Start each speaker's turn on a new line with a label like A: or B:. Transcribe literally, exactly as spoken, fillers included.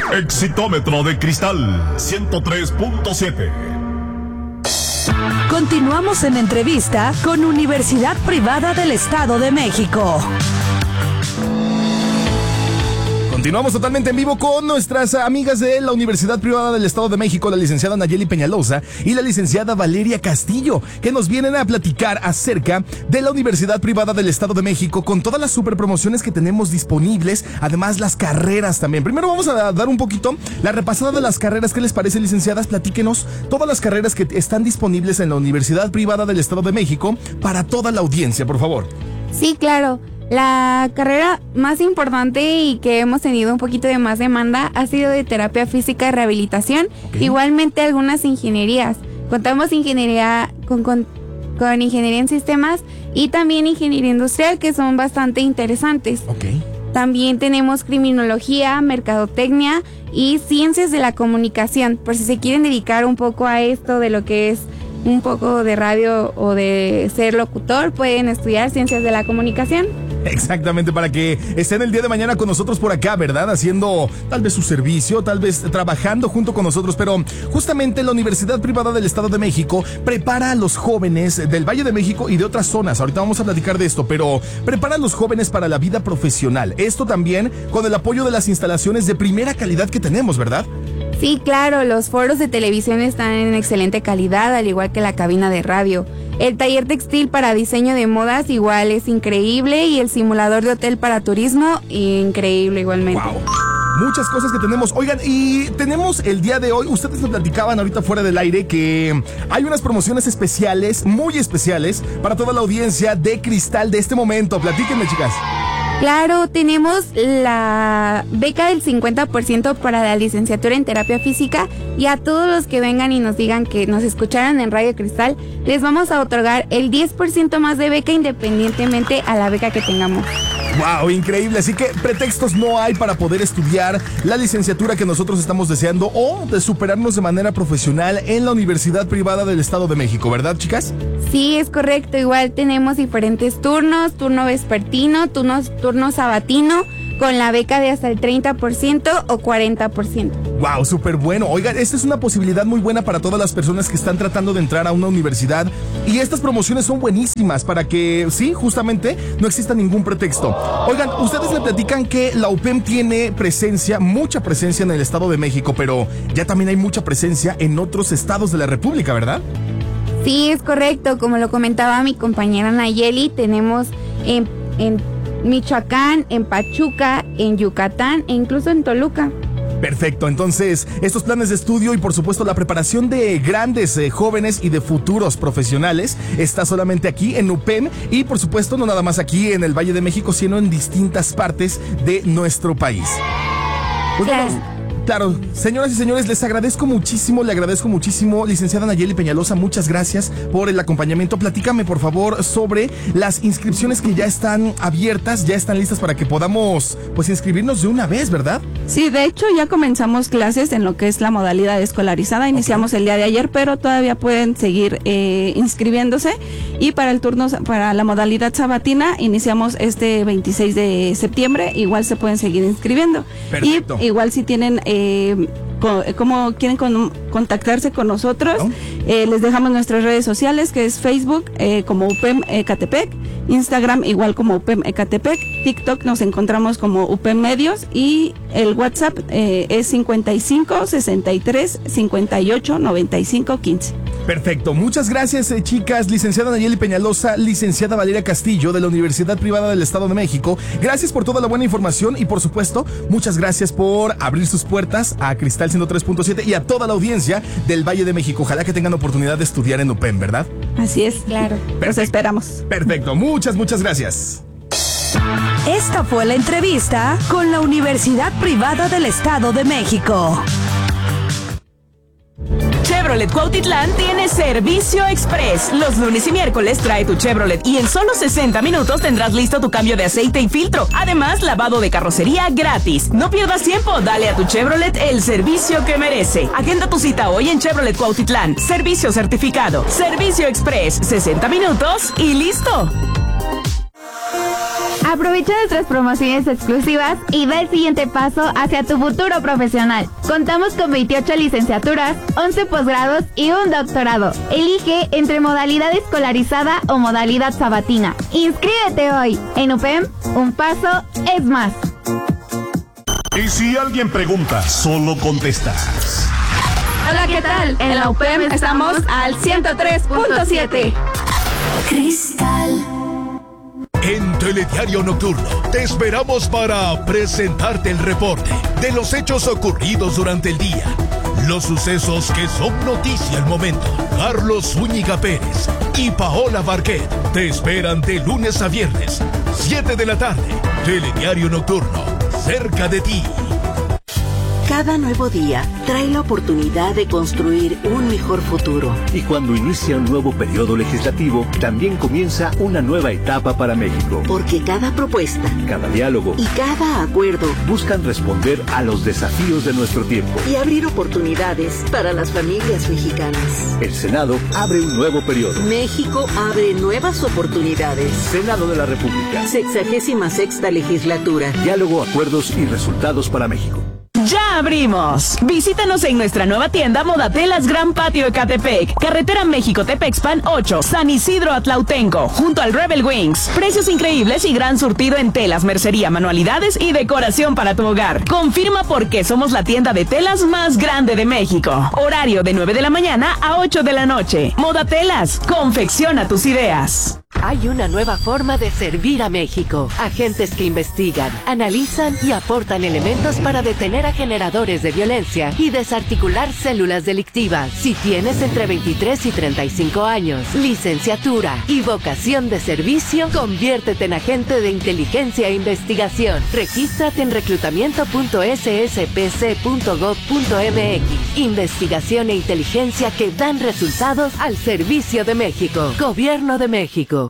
A: Exitómetro de Cristal ciento tres punto siete.
B: Continuamos en entrevista con Universidad Privada del Estado de México.
C: Continuamos totalmente en vivo con nuestras amigas de la Universidad Privada del Estado de México, la licenciada Nayeli Peñalosa y la licenciada Valeria Castillo, que nos vienen a platicar acerca de la Universidad Privada del Estado de México con todas las super promociones que tenemos disponibles, además las carreras también. Primero vamos a dar un poquito la repasada de las carreras. ¿Qué les parece, licenciadas? Platíquenos todas las carreras que están disponibles en la Universidad Privada del Estado de México para toda la audiencia, por favor.
D: Sí, claro. La carrera más importante y que hemos tenido un poquito de más demanda ha sido de terapia física y rehabilitación. Okay. Igualmente algunas ingenierías. Contamos ingeniería con, con, con ingeniería en sistemas y también ingeniería industrial, que son bastante interesantes.
C: Okay.
D: También tenemos criminología, mercadotecnia y ciencias de la comunicación. Por si se quieren dedicar un poco a esto de lo que es un poco de radio o de ser locutor, pueden estudiar ciencias de la comunicación.
C: Exactamente, para que estén el día de mañana con nosotros por acá, ¿verdad? Haciendo tal vez su servicio, tal vez trabajando junto con nosotros, pero justamente la Universidad Privada del Estado de México prepara a los jóvenes del Valle de México y de otras zonas. Ahorita vamos a platicar de esto, pero prepara a los jóvenes para la vida profesional. Esto también con el apoyo de las instalaciones de primera calidad que tenemos, ¿verdad?
D: Sí, claro, los foros de televisión están en excelente calidad, al igual que la cabina de radio. El taller textil para diseño de modas igual es increíble y el simulador de hotel para turismo increíble igualmente.
C: Wow. Muchas cosas que tenemos. Oigan, y tenemos el día de hoy, ustedes nos platicaban ahorita fuera del aire que hay unas promociones especiales, muy especiales, para toda la audiencia de Cristal de este momento. Platíquenme, chicas.
D: Claro, tenemos la beca del cincuenta por ciento para la licenciatura en terapia física y a todos los que vengan y nos digan que nos escucharon en Radio Cristal, les vamos a otorgar el diez por ciento más de beca independientemente a la beca que tengamos.
C: ¡Wow! Increíble. Así que pretextos no hay para poder estudiar la licenciatura que nosotros estamos deseando o de superarnos de manera profesional en la Universidad Privada del Estado de México, ¿verdad, chicas?
D: Sí, es correcto. Igual tenemos diferentes turnos, turno vespertino, turno, turno sabatino, con la beca de hasta el treinta por ciento o cuarenta por ciento.
C: ¡Wow! Súper bueno. Oigan, esta es una posibilidad muy buena para todas las personas que están tratando de entrar a una universidad y estas promociones son buenísimas para que, sí, justamente no exista ningún pretexto. Oigan, ustedes me platican que la U P E M tiene presencia, mucha presencia en el Estado de México, pero ya también hay mucha presencia en otros estados de la República, ¿verdad?
D: Sí, es correcto. Como lo comentaba mi compañera Nayeli, tenemos en, en Michoacán, en Pachuca, en Yucatán e incluso en Toluca.
C: Perfecto, entonces estos planes de estudio y por supuesto la preparación de grandes eh, jóvenes y de futuros profesionales está solamente aquí en U P E M y por supuesto no nada más aquí en el Valle de México, sino en distintas partes de nuestro país. Pues
D: claro.
C: Vamos. Claro, señoras y señores, les agradezco muchísimo, le agradezco muchísimo, licenciada Nayeli Peñalosa, muchas gracias por el acompañamiento. Platícame, por favor, sobre las inscripciones que ya están abiertas, ya están listas para que podamos, pues, inscribirnos de una vez, ¿verdad?
E: Sí, de hecho, ya comenzamos clases en lo que es la modalidad escolarizada, iniciamos okay. el día de ayer, pero todavía pueden seguir eh, inscribiéndose, y para el turno, para la modalidad sabatina, iniciamos este veintiséis de septiembre, igual se pueden seguir inscribiendo.
C: Perfecto.
E: Y igual si tienen... Eh, cómo quieren con, contactarse con nosotros, ¿no? eh, les dejamos nuestras redes sociales, que es Facebook eh, como U P E M Ecatepec, Instagram igual como U P E M Ecatepec, TikTok nos encontramos como U P E M Medios y el WhatsApp eh, es cincuenta y cinco, sesenta y tres, cincuenta y ocho, noventa y cinco, quince.
C: Perfecto, muchas gracias eh, chicas, licenciada Nayeli Peñalosa, licenciada Valeria Castillo de la Universidad Privada del Estado de México, gracias por toda la buena información y por supuesto, muchas gracias por abrir sus puertas a Cristal ciento tres punto siete y a toda la audiencia del Valle de México. Ojalá que tengan oportunidad de estudiar en U P E M, ¿verdad?
E: Así es,
D: claro.
E: Perfecto. Los esperamos.
C: Perfecto, muchas, muchas gracias.
B: Esta fue la entrevista con la Universidad Privada del Estado de México.
F: Chevrolet Cuautitlán tiene servicio express. Los lunes y miércoles trae tu Chevrolet y en solo sesenta minutos tendrás listo tu cambio de aceite y filtro. Además, lavado de carrocería gratis. No pierdas tiempo, dale a tu Chevrolet el servicio que merece. Agenda tu cita hoy en Chevrolet Cuautitlán. Servicio certificado. Servicio express. sesenta minutos y listo.
D: Aprovecha nuestras promociones exclusivas y da el siguiente paso hacia tu futuro profesional. Contamos con veintiocho licenciaturas, once posgrados y un doctorado. Elige entre modalidad escolarizada o modalidad sabatina. Inscríbete hoy. En U P E M, un paso es más.
A: Y si alguien pregunta, solo contestas.
D: Hola, ¿qué tal? En la U P E M estamos al ciento tres punto siete.
B: Cristal.
A: En Telediario Nocturno te esperamos para presentarte el reporte de los hechos ocurridos durante el día, los sucesos que son noticia al momento. Carlos Zúñiga Pérez y Paola Barquet te esperan de lunes a viernes, siete de la tarde. Telediario Nocturno, cerca de ti.
G: Cada nuevo día trae la oportunidad de construir un mejor futuro.
H: Y cuando inicia un nuevo periodo legislativo, también comienza una nueva etapa para México.
G: Porque cada propuesta,
H: cada diálogo
G: y cada acuerdo
H: buscan responder a los desafíos de nuestro tiempo
G: y abrir oportunidades para las familias mexicanas.
H: El Senado abre un nuevo periodo.
G: México abre nuevas oportunidades.
H: Senado de la República.
G: Sexagésima sexta legislatura.
H: Diálogo, acuerdos y resultados para México.
F: ¡Ya abrimos! Visítanos en nuestra nueva tienda Modatelas Gran Patio Ecatepec, Carretera México-Tepexpan ocho, San Isidro Atlautenco, junto al Rebel Wings. Precios increíbles y gran surtido en telas, mercería, manualidades y decoración para tu hogar. Confirma por qué somos la tienda de telas más grande de México. Horario de nueve de la mañana a ocho de la noche. Modatelas, confecciona tus ideas.
G: Hay una nueva forma de servir a México. Agentes que investigan, analizan y aportan elementos para detener a generadores de violencia y desarticular células delictivas. Si tienes entre veintitrés y treinta y cinco años, licenciatura y vocación de servicio, conviértete en agente de inteligencia e investigación. Regístrate en reclutamiento punto s s p c punto gov punto m x. Investigación e inteligencia que dan resultados al servicio de México. Gobierno de México.